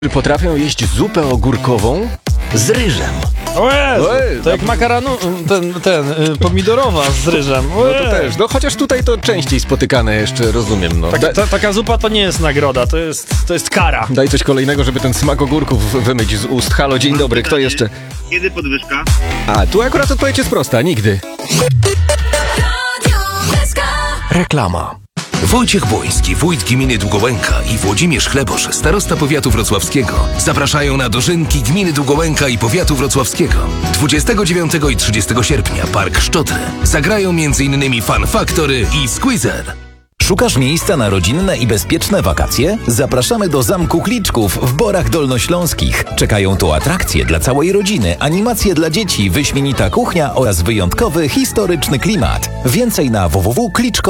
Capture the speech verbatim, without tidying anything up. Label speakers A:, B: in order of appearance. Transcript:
A: Potrafią jeść zupę ogórkową z ryżem.
B: O Jezu,
A: Ojej,
B: to jak makaronu, ten, ten, y, pomidorowa z ryżem.
A: No to też, no chociaż tutaj to częściej spotykane jeszcze, rozumiem, no.
B: Tak, ta, taka zupa to nie jest nagroda, to jest, to jest kara.
A: Daj coś kolejnego, żeby ten smak ogórków wymyć z ust. Halo, dzień dobry, kto jeszcze?
C: Kiedy podwyżka?
A: A, tu akurat odpowiedź jest prosta, nigdy. Reklama.
D: Wojciech Błoński, wójt gminy Długołęka i Włodzimierz Chlebosz, starosta powiatu wrocławskiego, zapraszają na dożynki gminy Długołęka i powiatu wrocławskiego. dwudziestego dziewiątego i trzydziestego sierpnia Park Szczotry. Zagrają m.in. Fun Factory i Squeezer.
E: Szukasz miejsca na rodzinne i bezpieczne wakacje? Zapraszamy do Zamku Kliczków w Borach Dolnośląskich. Czekają tu atrakcje dla całej rodziny, animacje dla dzieci, wyśmienita kuchnia oraz wyjątkowy historyczny klimat. Więcej na w w w kropka kliczko